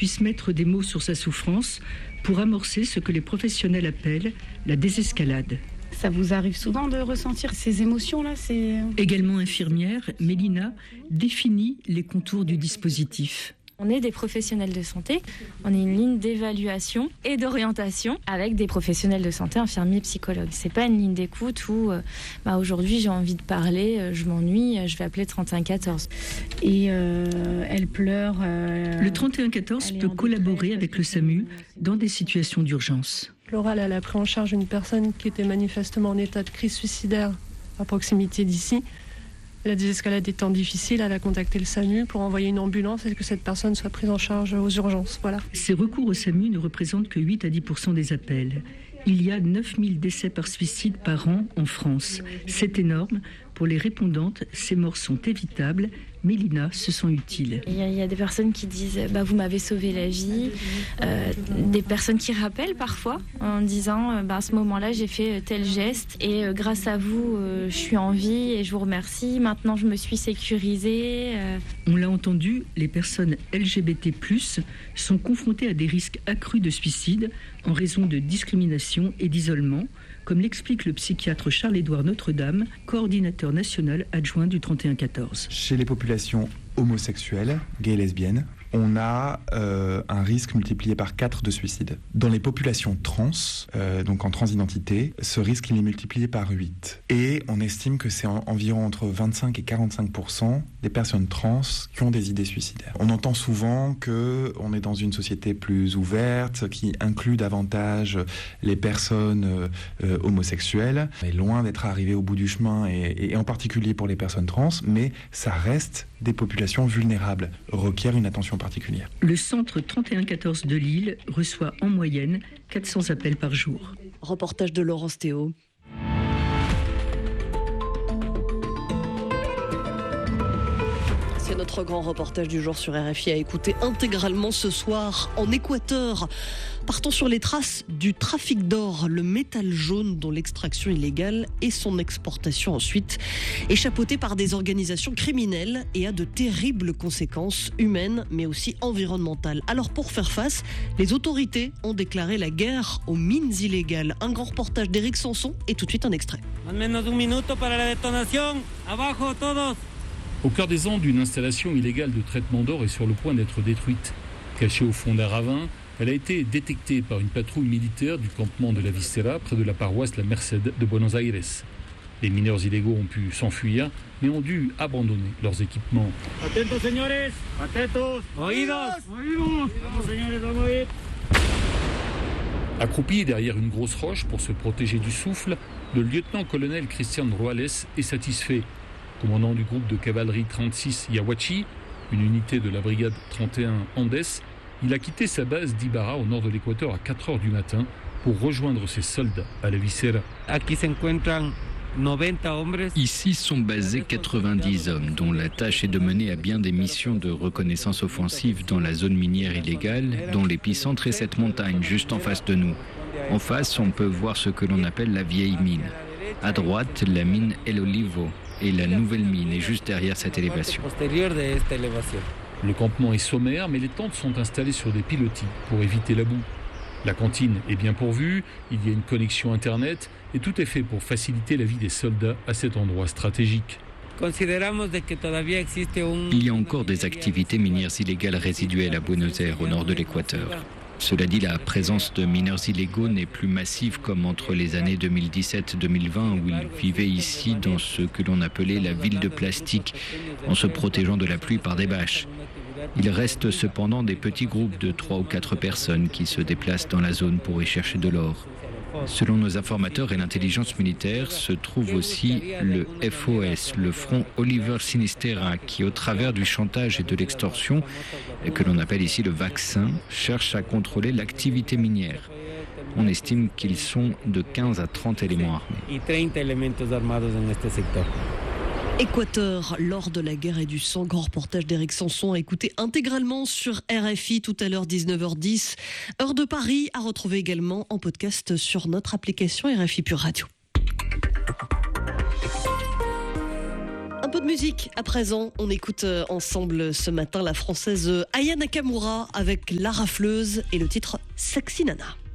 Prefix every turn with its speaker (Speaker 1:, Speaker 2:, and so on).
Speaker 1: puisse mettre des mots sur sa souffrance pour amorcer ce que les professionnels appellent la désescalade.
Speaker 2: Ça vous arrive souvent de ressentir ces émotions-là ?
Speaker 1: Également infirmière, Mélina définit les contours du dispositif.
Speaker 3: On est des professionnels de santé, on est une ligne d'évaluation et d'orientation avec des professionnels de santé, infirmiers, psychologues. C'est pas une ligne d'écoute où aujourd'hui j'ai envie de parler, je m'ennuie, je vais appeler 3114.
Speaker 2: Et elle pleure.
Speaker 1: Le 3114 peut collaborer avec le SAMU dans des situations d'urgence.
Speaker 4: Laura, elle a pris en charge une personne qui était manifestement en état de crise suicidaire à proximité d'ici. La désescalade étant difficile, elle a contacté le SAMU pour envoyer une ambulance et que cette personne soit prise en charge aux urgences. Voilà.
Speaker 1: Ces recours au SAMU ne représentent que 8 à 10% des appels. Il y a 9000 décès par suicide par an en France. C'est énorme. Pour les répondantes, ces morts sont évitables. Mélina se sent utile.
Speaker 3: Il y a des personnes qui disent vous m'avez sauvé la vie, des personnes qui rappellent parfois en disant à ce moment-là j'ai fait tel geste et grâce à vous je suis en vie et je vous remercie, maintenant je me suis sécurisée.
Speaker 1: On l'a entendu, les personnes LGBT+, sont confrontées à des risques accrus de suicide en raison de discrimination et d'isolement, comme l'explique le psychiatre Charles-Édouard Notre-Dame, coordinateur national adjoint du 3114.
Speaker 5: Chez les populations homosexuelles, gays et lesbiennes, on a un risque multiplié par 4 de suicide. Dans les populations trans, donc en transidentité, ce risque il est multiplié par 8. Et on estime que c'est environ entre 25 et 45% des personnes trans qui ont des idées suicidaires. On entend souvent qu'on est dans une société plus ouverte, qui inclut davantage les personnes homosexuelles. On est loin d'être arrivé au bout du chemin, et en particulier pour les personnes trans, mais ça reste des populations vulnérables, requièrent une attention particulière.
Speaker 1: Le centre 3114 de Lille reçoit en moyenne 400 appels par jour.
Speaker 6: Reportage de Laurence Théo. C'est notre grand reportage du jour sur RFI à écouter intégralement ce soir en Équateur. Partons sur les traces du trafic d'or, le métal jaune dont l'extraction illégale et son exportation ensuite est chapeautée par des organisations criminelles et a de terribles conséquences humaines mais aussi environnementales. Alors pour faire face, les autorités ont déclaré la guerre aux mines illégales. Un grand reportage d'Éric Sanson et tout de suite un extrait.
Speaker 7: Au cœur des Andes, une installation illégale de traitement d'or est sur le point d'être détruite. Cachée au fond d'un ravin, elle a été détectée par une patrouille militaire du campement de la Visera, près de la paroisse La Merced de Buenos Aires. Les mineurs illégaux ont pu s'enfuir, mais ont dû abandonner leurs équipements. Atentos, señores! Atentos! Oídos! Oídos! Vamos, señores, vamos a ir! Accroupi derrière une grosse roche pour se protéger du souffle, le lieutenant-colonel Christian Ruales est satisfait. Commandant du groupe de cavalerie 36 Yahuachi, une unité de la brigade 31 Andes, il a quitté sa base d'Ibarra au nord de l'Équateur à 4h du matin pour rejoindre ses soldats à la Visera.
Speaker 8: Ici sont basés 90 hommes, dont la tâche est de mener à bien des missions de reconnaissance offensive dans la zone minière illégale, dont l'épicentre est cette montagne juste en face de nous. En face, on peut voir ce que l'on appelle la vieille mine. À droite, la mine El Olivo et la nouvelle mine est juste derrière cette élévation.
Speaker 7: Le campement est sommaire, mais les tentes sont installées sur des pilotis pour éviter la boue. La cantine est bien pourvue, il y a une connexion Internet et tout est fait pour faciliter la vie des soldats à cet endroit stratégique.
Speaker 8: Il y a encore des activités minières illégales résiduelles à Buenos Aires, au nord de l'Équateur. Cela dit, la présence de mineurs illégaux n'est plus massive comme entre les années 2017-2020 où ils vivaient ici dans ce que l'on appelait la ville de plastique, en se protégeant de la pluie par des bâches. Il reste cependant des petits groupes de 3 ou 4 personnes qui se déplacent dans la zone pour y chercher de l'or. Selon nos informateurs et l'intelligence militaire, se trouve aussi le FOS, le Front Oliver Sinistera, qui au travers du chantage et de l'extorsion, que l'on appelle ici le vaccin, cherche à contrôler l'activité minière. On estime qu'ils sont de 15 à 30 éléments armés.
Speaker 6: Équateur, lors de la guerre et du sang, grand reportage d'Éric Sanson à écouter intégralement sur RFI tout à l'heure 19h10, heure de Paris, à retrouver également en podcast sur notre application RFI Pure Radio. Un peu de musique à présent. On écoute ensemble ce matin la française Aya Nakamura avec La Rafleuse et le titre Sexy Nana.